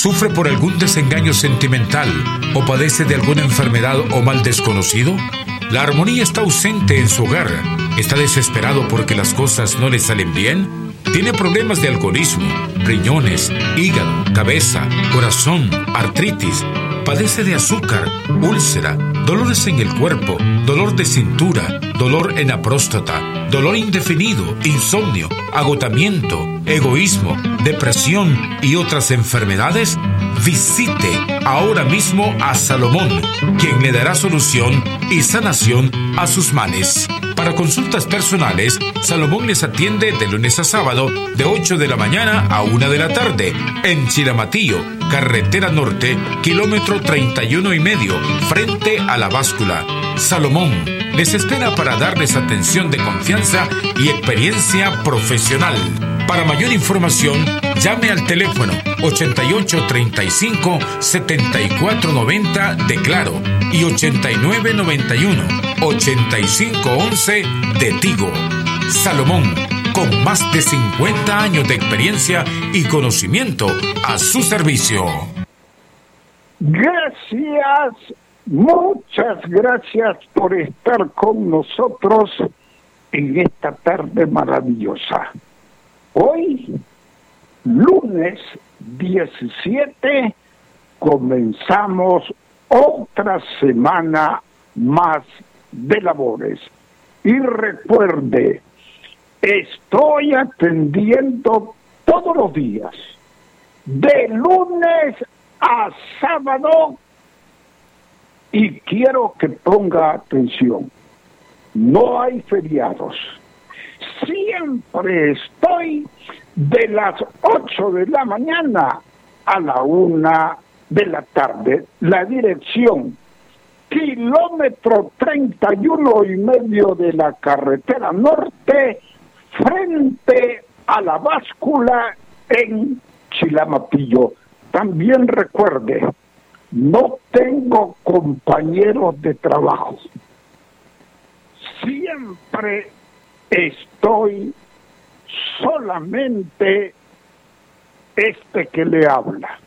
¿Sufre por algún desengaño sentimental o padece de alguna enfermedad o mal desconocido? ¿La armonía está ausente en su hogar? ¿Está desesperado porque las cosas no le salen bien? ¿Tiene problemas de alcoholismo, riñones, hígado, cabeza, corazón, artritis? ¿Padece de azúcar, úlcera, dolores en el cuerpo, dolor de cintura, dolor en la próstata, dolor indefinido, insomnio, agotamiento, egoísmo, depresión y otras enfermedades? Visite ahora mismo a Salomón, quien le dará solución y sanación a sus males. Para consultas personales, Salomón les atiende de lunes a sábado de 8 de la mañana a 1 de la tarde en Chilamatillo, carretera norte, kilómetro 31,5, frente a la báscula. Salomón les espera para darles atención de confianza y experiencia profesional. Para mayor información, llame al teléfono 8835-7490 de Claro y 8991-8511 de Tigo. Salomón, con más de 50 años de experiencia y conocimiento a su servicio. Gracias, muchas gracias por estar con nosotros en esta tarde maravillosa. Hoy, lunes 17, comenzamos otra semana más de labores. Y recuerde, estoy atendiendo todos los días, de lunes a sábado, y quiero que ponga atención, no hay feriados. Siempre estoy de las 8 de la mañana a la 1 de la tarde. La dirección, kilómetro 31,5 de la carretera norte, frente a la báscula en Chilamatillo. También recuerde, no tengo compañeros de trabajo. Siempre estoy solamente este que le habla.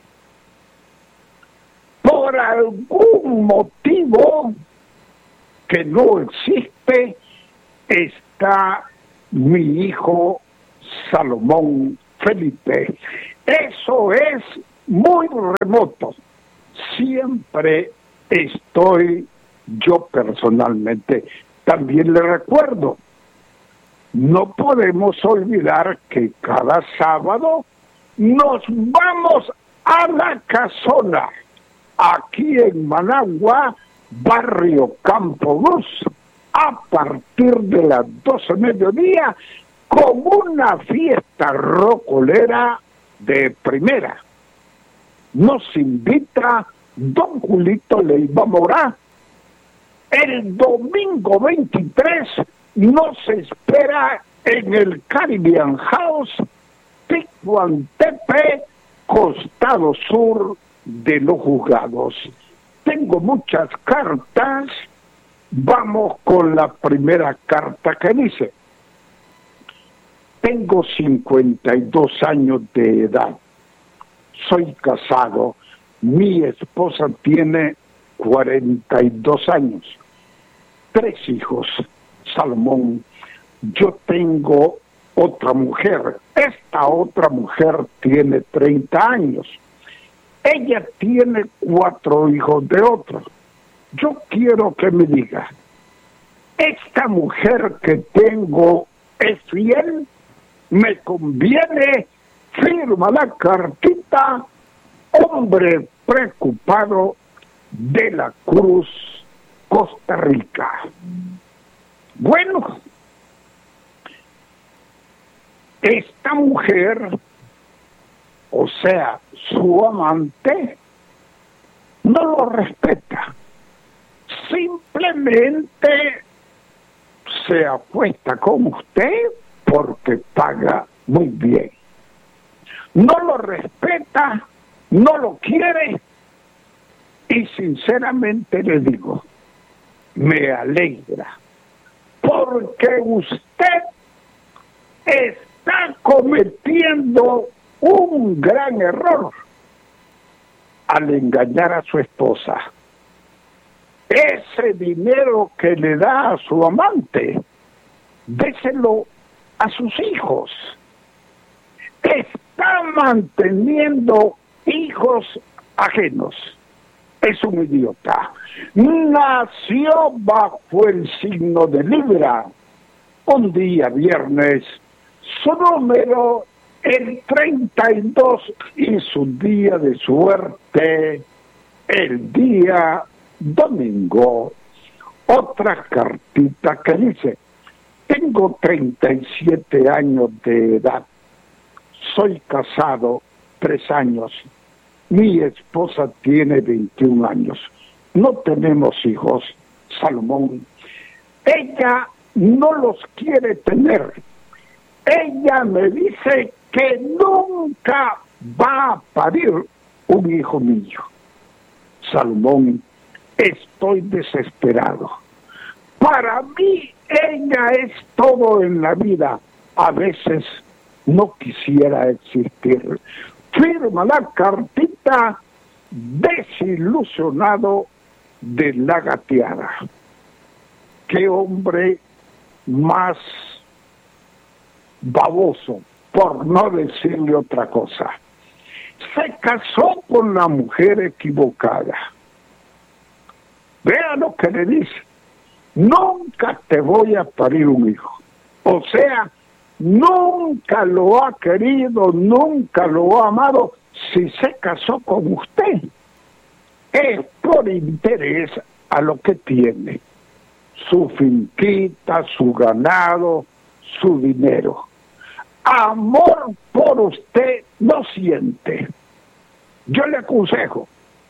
Por algún motivo que no existe, está mi hijo Salomón Felipe. Eso es muy remoto. Siempre estoy yo personalmente. También le recuerdo, no podemos olvidar que cada sábado nos vamos a la casona, aquí en Managua, barrio Campo Luz, a partir de las 12 del mediodía, con una fiesta rocolera de primera. Nos invita don Julito Leiva Morá. El domingo 23 nos espera en el Caribbean House, Ticuantepe, costado sur de los Juzgados. Tengo muchas cartas. Vamos con la primera carta que dice: tengo 52 años de edad. Soy casado. Mi esposa tiene 42 años. 3 hijos. Salomón, yo tengo otra mujer. Esta otra mujer tiene 30 años. Ella tiene 4 hijos de otro. Yo quiero que me diga, ¿esta mujer que tengo es fiel? ¿Me conviene? Firma la cartita, hombre preocupado, de la Cruz, Costa Rica. Bueno, esta mujer, o sea, su amante, no lo respeta. Simplemente se acuesta con usted porque paga muy bien. No lo respeta, no lo quiere, y sinceramente le digo, me alegra, porque usted está cometiendo un gran error. al engañar a su esposa. Ese dinero que le da a su amante, déselo a sus hijos. Está manteniendo hijos ajenos. Es un idiota. Nació bajo el signo de Libra. Un día viernes, su número el 32 y su día de suerte el día domingo. Otra cartita que dice: tengo 37 años de edad, soy casado 3 años, mi esposa tiene 21 años, no tenemos hijos, Salomón. Ella no los quiere tener. Ella me dice que nunca va a parir un hijo mío. Salomón, estoy desesperado. Para mí ella es todo en la vida. A veces no quisiera existir. Firma la cartita desilusionado de la gateada. Qué hombre más baboso, por no decirle otra cosa. Se casó con la mujer equivocada. Vea lo que le dice: nunca te voy a parir un hijo. O sea, nunca lo ha querido, nunca lo ha amado. Si se casó con usted, es por interés a lo que tiene. Su finquita, su ganado, su dinero. Amor por usted no siente. Yo le aconsejo,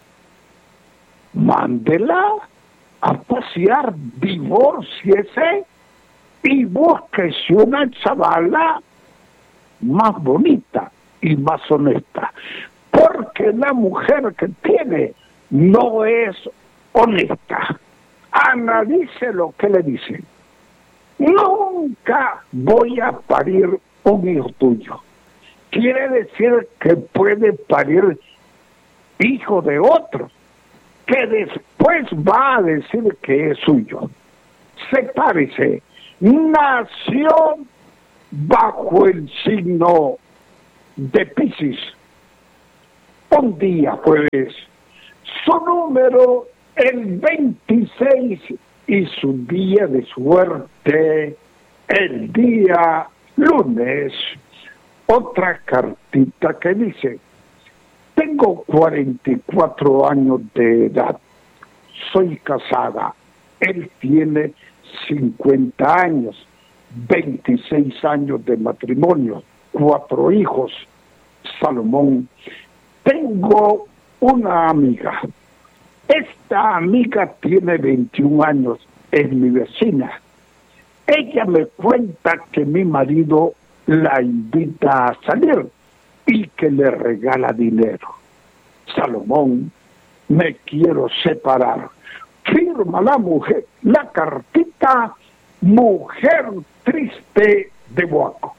mándela a pasear, divórciese y búsquese una chavala más bonita y más honesta, porque la mujer que tiene no es honesta. Analice lo que le dicen. Nunca voy a parir un hijo tuyo. Quiere decir que puede parir hijo de otro, que después va a decir que es suyo. Sepárese. Nació bajo el signo de Piscis. Un día jueves, su número el 26 y su día de suerte el día lunes. Otra cartita que dice: tengo 44 años de edad, soy casada, él tiene 50 años, 26 años de matrimonio, 4 hijos. Salomón, tengo una amiga. Esta amiga tiene 21 años, es mi vecina. Ella me cuenta que mi marido la invita a salir y que le regala dinero. Salomón, me quiero separar. Firma la mujer, la cartita mujer triste de Boaco.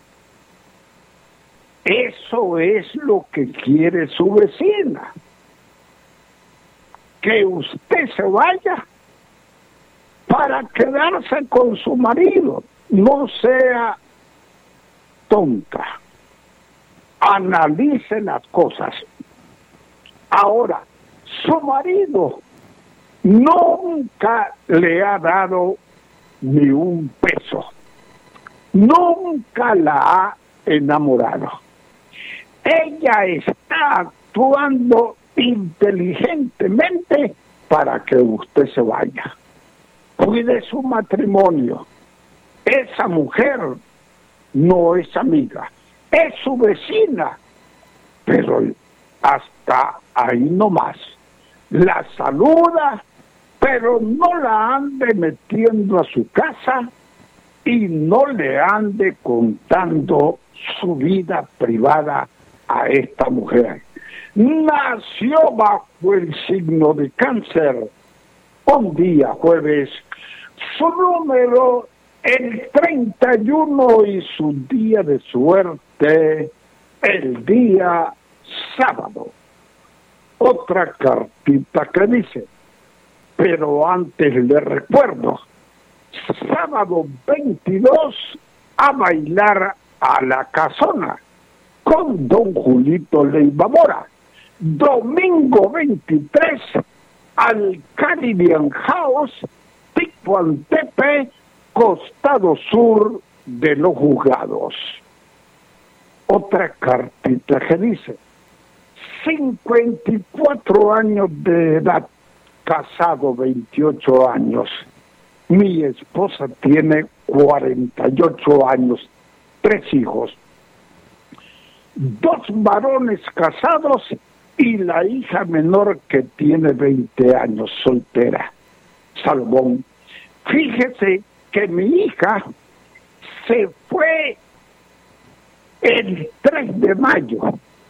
Eso es lo que quiere su vecina. Que usted se vaya para quedarse con su marido. No sea tonta. Analice las cosas. Ahora, su marido nunca le ha dado ni un peso. Nunca la ha enamorado. Ella está actuando inteligentemente para que usted se vaya. Cuide su matrimonio. Esa mujer no es amiga, es su vecina, pero hasta ahí nomás. La saluda, pero no la ande metiendo a su casa y no le ande contando su vida privada a esta mujer. Nació bajo el signo de Cáncer. Un día jueves, su número el 31 y su día de suerte el día sábado. Otra cartita que dice, pero antes le recuerdo, sábado 22 a bailar a la casona con don Julito Leiva Mora. Domingo 23 al Caribbean House, Ticuantepe, costado sur de los Juzgados. Otra cartita que dice, 54 años de edad, casado 28 años. Mi esposa tiene 48 años, 3 hijos, 2 varones casados y la hija menor que tiene 20 años, soltera. Salomón, fíjese que mi hija se fue el 3 de mayo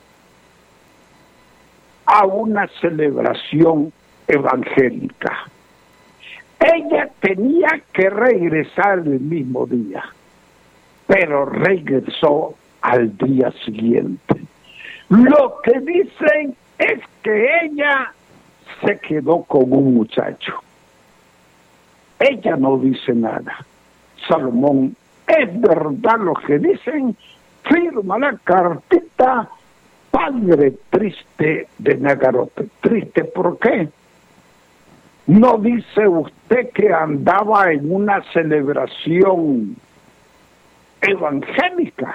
a una celebración evangélica. Ella tenía que regresar el mismo día, pero regresó al día siguiente. Lo que dicen es que ella se quedó con un muchacho. Ella no dice nada. Salomón, es verdad lo que dicen, firma la cartita, padre triste de Nagarote. ¿Triste por qué? ¿No dice usted que andaba en una celebración evangélica?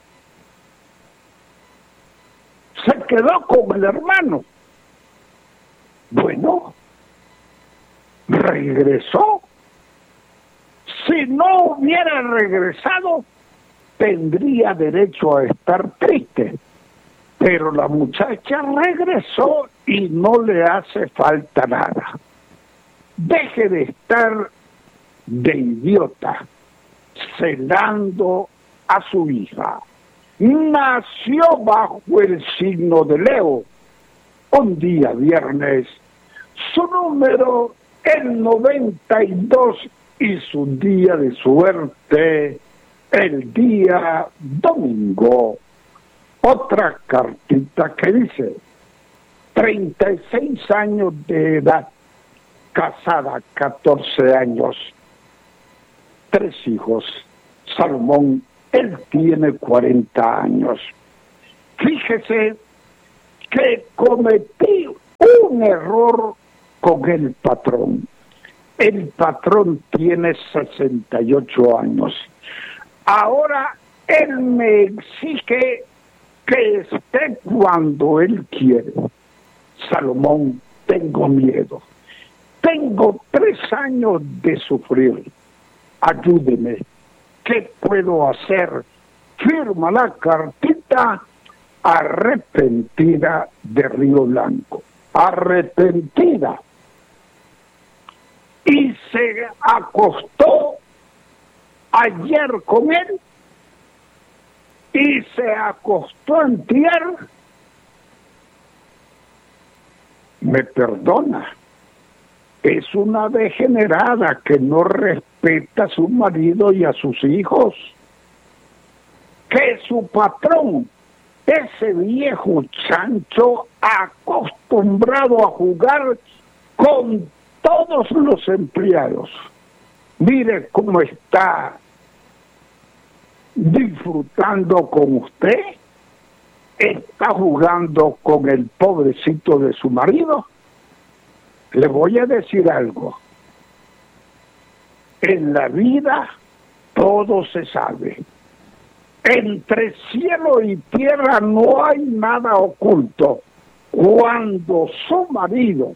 Se quedó con el hermano. Bueno, regresó. Si no hubiera regresado, tendría derecho a estar triste. Pero la muchacha regresó y no le hace falta nada. Deje de estar de idiota celando a su hija. Nació bajo el signo de Leo. Un día viernes, su número el 92 y su día de suerte el día domingo. Otra cartita que dice, 36 años de edad, casada 14 años, 3 hijos. Salomón, él tiene 40 años. Fíjese que cometí un error con el patrón. El patrón tiene 68 años. Ahora él me exige que esté cuando él quiere. Salomón, tengo miedo. Tengo 3 años de sufrir. Ayúdeme. ¿Qué puedo hacer? Firma la cartita, arrepentida de Río Blanco. Arrepentida. Y se acostó ayer con él y se acostó antier. Me perdona. Es una degenerada que no respeta a su marido y a sus hijos. Que su patrón, ese viejo chancho acostumbrado a jugar con todos los empleados. Mire cómo está disfrutando con usted. Está jugando con el pobrecito de su marido. Le voy a decir algo. En la vida todo se sabe. Entre cielo y tierra no hay nada oculto. Cuando su marido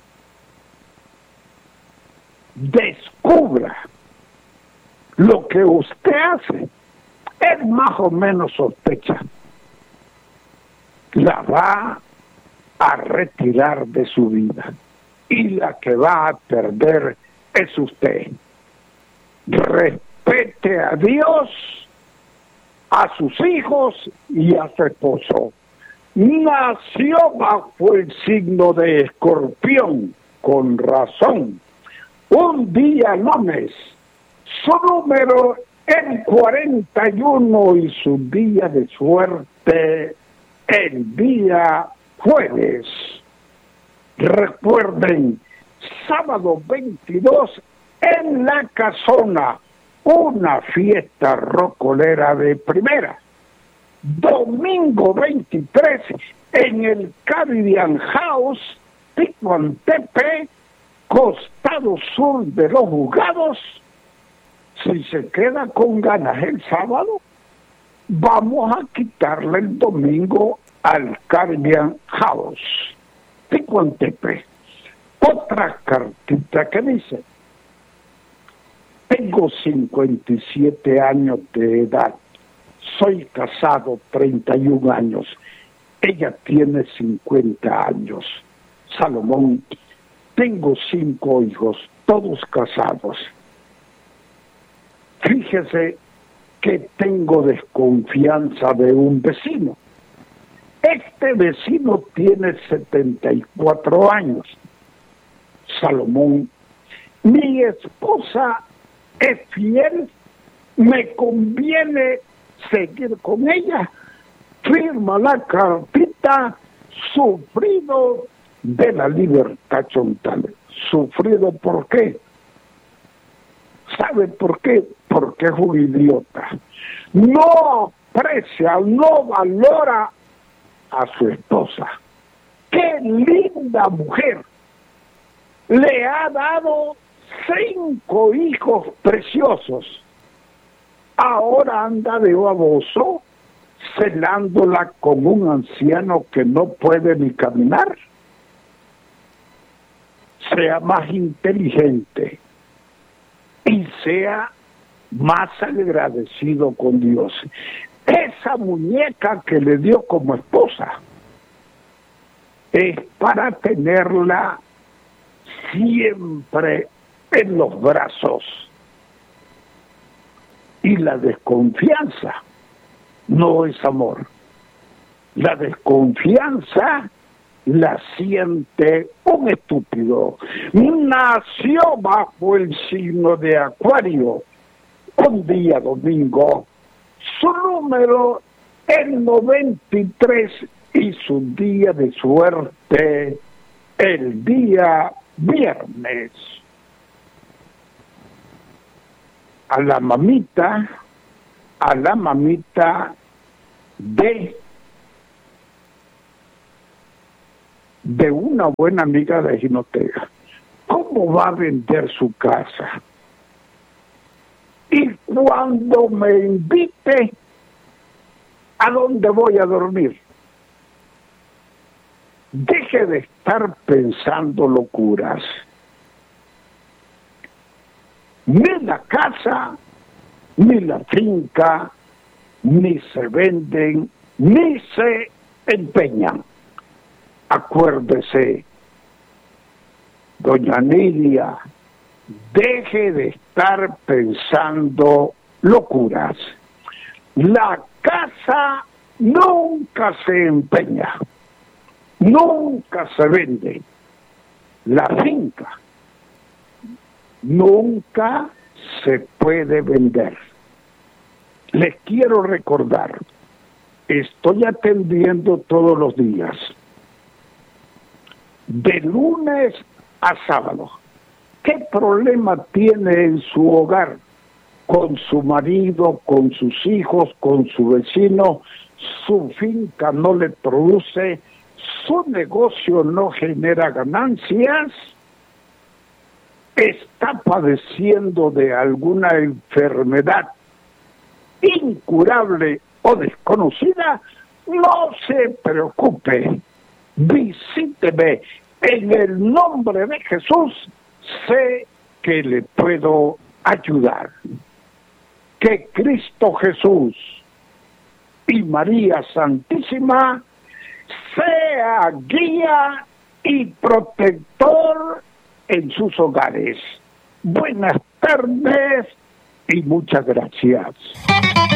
descubra lo que usted hace, él más o menos sospecha. La va a retirar de su vida. Y la que va a perder es usted. Respete a Dios, a sus hijos y a su esposo. Nació bajo el signo de Escorpión, con razón. Un día no mes. Su número el 41 y su día de suerte el día jueves. Recuerden, sábado 22 en La Casona, una fiesta rocolera de primera. Domingo 23 en el Caribbean House, Ticuantepe, costado sur de Los Juzgados. Si se queda con ganas el sábado, vamos a quitarle el domingo al Caribbean House, Ticuantepe. Otra cartita que dice: tengo 57 años de edad, soy casado 31 años, ella tiene 50 años. Salomón, tengo 5 hijos, todos casados. Fíjese que tengo desconfianza de un vecino. Este vecino tiene 74 años. Salomón, mi esposa es fiel, me conviene seguir con ella. Firma la cartita, sufrido de la libertad Chontales. ¿Sufrido por qué? ¿Sabe por qué? Porque es un idiota. No aprecia, no valora a su esposa. ¡Qué linda mujer! Le ha dado 5 hijos preciosos. Ahora anda de baboso, celándola con un anciano que no puede ni caminar. Sea más inteligente y sea más agradecido con Dios. Esa muñeca que le dio como esposa es para tenerla siempre en los brazos. Y la desconfianza no es amor. La desconfianza la siente un estúpido. Nació bajo el signo de Acuario, un día domingo. Su número es 93 y su día de suerte el día viernes. A la mamita de una buena amiga de Jinotega. ¿Cómo va a vender su casa? Y cuando me invite, ¿a dónde voy a dormir? Deje de estar pensando locuras. Ni la casa, ni la finca, ni se venden, ni se empeñan. Acuérdese, doña Nidia, deje de estar pensando locuras. La casa nunca se empeña, nunca se vende. La finca nunca se puede vender. Les quiero recordar, estoy atendiendo todos los días, de lunes a sábado. ¿Qué problema tiene en su hogar? Con su marido, con sus hijos, con su vecino, su finca no le produce, su negocio no genera ganancias, está padeciendo de alguna enfermedad incurable o desconocida, no se preocupe. Visíteme, en el nombre de Jesús, sé que le puedo ayudar. Que Cristo Jesús y María Santísima sea guía y protector en sus hogares. Buenas tardes y muchas gracias.